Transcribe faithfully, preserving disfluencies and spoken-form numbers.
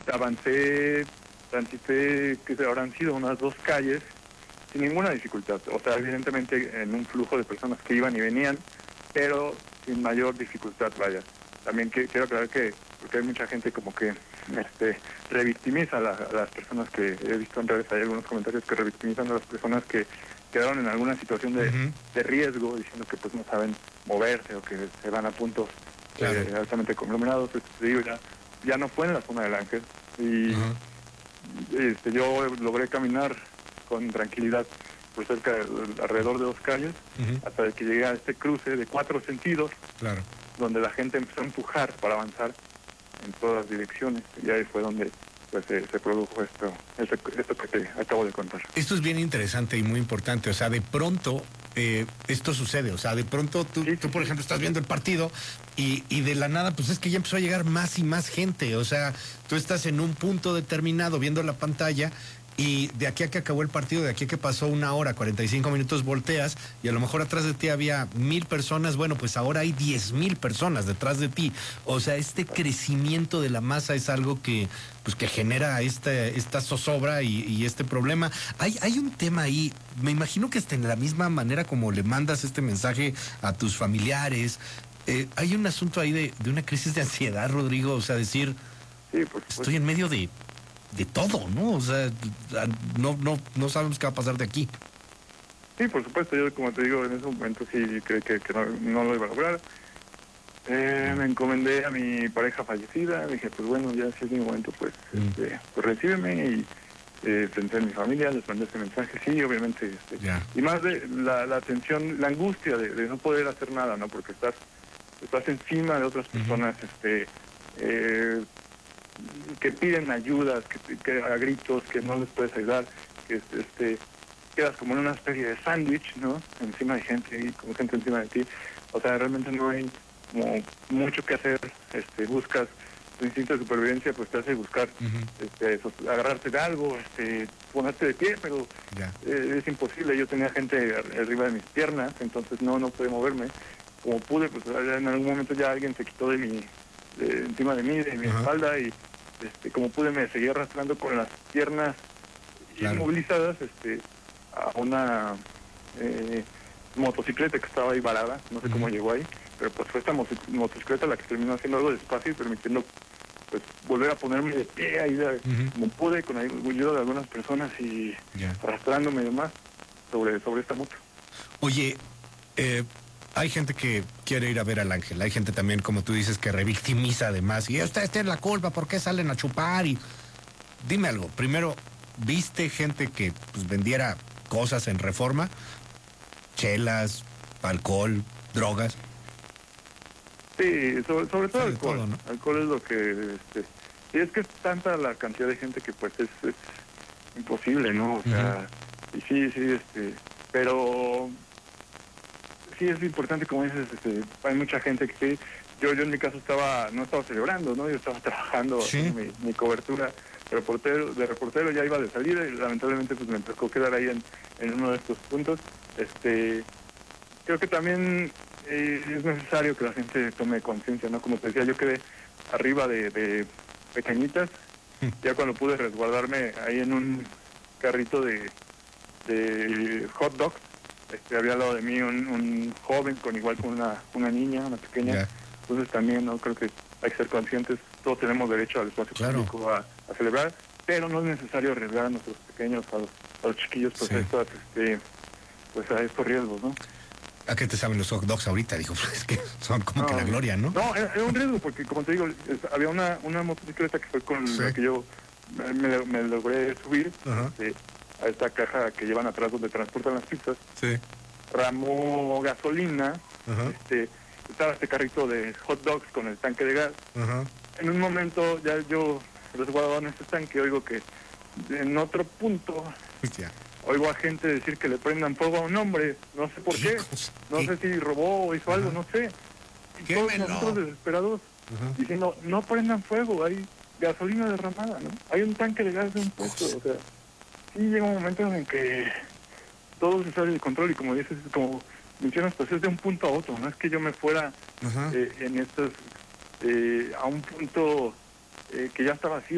avancé, transité, que habrán sido unas dos calles, sin ninguna dificultad. O sea, evidentemente en un flujo de personas que iban y venían, pero sin mayor dificultad, vaya. También que, quiero aclarar que, porque hay mucha gente como que este revictimiza a, la, a las personas que he visto en redes, hay algunos comentarios que revictimizan a las personas que quedaron en alguna situación de, uh-huh. de riesgo, diciendo que pues no saben moverse o que se van a puntos claro. eh, altamente conglomerados. Este, digo, ya, ya no fue en la zona del Ángel y uh-huh. este, yo logré caminar con tranquilidad por cerca de, alrededor de dos calles uh-huh. hasta que llegué a este cruce de cuatro sentidos claro. donde la gente empezó a empujar para avanzar en todas las direcciones y ahí fue donde pues se, se produjo esto, esto esto que te acabo de contar. Esto es bien interesante y muy importante, o sea, de pronto eh, esto sucede, o sea, de pronto tú, sí, sí, tú por sí. ejemplo, estás viendo el partido y, y de la nada, pues es que ya empezó a llegar más y más gente, o sea, tú estás en un punto determinado viendo la pantalla y de aquí a que acabó el partido, de aquí a que pasó una hora, cuarenta y cinco minutos, volteas y a lo mejor atrás de ti había mil personas, bueno, pues ahora hay diez mil personas detrás de ti. O sea, este crecimiento de la masa es algo que, pues, que genera este, esta zozobra y, y este problema. Hay, hay un tema ahí, me imagino que está en la misma manera como le mandas este mensaje a tus familiares. Eh, hay un asunto ahí de, de una crisis de ansiedad, Rodrigo, o sea, decir, sí, pues, estoy pues. en medio de... de todo, ¿no? O sea, no, no, no sabemos qué va a pasar de aquí. Sí, por supuesto, yo como te digo, en ese momento sí creí que, que no, no lo iba a lograr. Eh, me encomendé a mi pareja fallecida, dije, pues bueno, ya si es mi momento, pues, mm. este, pues recíbeme y eh, pensé en mi familia, les mandé ese mensaje, sí, obviamente, este, yeah. y más de la, la tensión, la angustia de, de no poder hacer nada, ¿no? Porque estás, estás encima de otras personas, mm-hmm. este, eh, que piden ayudas, que, que a gritos, que no les puedes ayudar, que este quedas como en una especie de sándwich, ¿no? Encima de gente y como gente encima de ti. O sea, realmente no hay como mucho que hacer. Este, buscas tu instinto de supervivencia, pues te hace buscar, uh-huh. este, eso, agarrarte de algo, este, ponerte de pie, pero yeah. eh, es imposible. Yo tenía gente arriba de mis piernas, entonces no, no pude moverme. Como pude, pues en algún momento ya alguien se quitó de mi, de, encima de mí, de mi uh-huh. espalda y Este, como pude me seguí arrastrando con las piernas claro. inmovilizadas este, a una eh, motocicleta que estaba ahí varada, no sé uh-huh. cómo llegó ahí, pero pues fue esta motocicleta la que terminó haciendo algo despacio y permitiendo pues volver a ponerme de pie ahí de, uh-huh. como pude, con ayuda de algunas personas y yeah. arrastrándome y demás sobre, sobre esta moto. Oye, eh... hay gente que quiere ir a ver al Ángel, hay gente también, como tú dices, que revictimiza además, y ustedes tienen la culpa, ¿por qué salen a chupar? Y dime algo, primero, ¿viste gente que pues, vendiera cosas en Reforma? Chelas, alcohol, drogas. Sí, sobre, sobre todo sobre alcohol, todo, ¿no? Alcohol es lo que, este, y es que es tanta la cantidad de gente que pues es, es imposible, ¿no? O sea, uh-huh. y sí, sí, este, pero... sí es importante, como dices, este, hay mucha gente que yo yo en mi caso estaba no estaba celebrando, no yo estaba trabajando ¿sí? mi, mi cobertura de reportero de reportero ya iba de salida y lamentablemente pues me tocó quedar ahí en, en uno de estos puntos. Este creo que también eh, es necesario que la gente tome conciencia, no como te decía, yo quedé arriba de, de pequeñitas ¿sí? ya cuando pude resguardarme ahí en un carrito de de hot dogs. Este, había al lado de mí un, un joven con igual con una, una niña, una pequeña. Yeah. Entonces también no creo que hay que ser conscientes, todos tenemos derecho al espacio claro. público a, a celebrar, pero no es necesario arriesgar a nuestros pequeños, a los, a los chiquillos, pues, sí. a, estas, este, pues a estos riesgos, ¿no? ¿A qué te saben los hot dogs ahorita? Digo, es que son como no, que la gloria, ¿no? No, era, era un riesgo porque, como te digo, es, había una, una motocicleta que fue con sí. la que yo me, me logré subir, uh-huh. este, a esta caja que llevan atrás donde transportan las pizzas. Sí. Ramó gasolina, uh-huh. este, estaba este carrito de hot dogs con el tanque de gas. Uh-huh. En un momento ya yo resguardado en este tanque, oigo que en otro punto yeah. oigo a gente decir que le prendan fuego a un hombre, no sé por qué, no ¿Qué? sé si robó o hizo uh-huh. algo, no sé. Y todos nosotros desesperados uh-huh. diciendo, no prendan fuego, hay gasolina derramada, ¿no? Hay un tanque de gas de un puesto, o sea, sí llega un momento en que todo se sale de control y como dices, como mencionas, pues es de un punto a otro, no es que yo me fuera uh-huh. eh, en estos, eh, a un punto eh, que ya está vacío.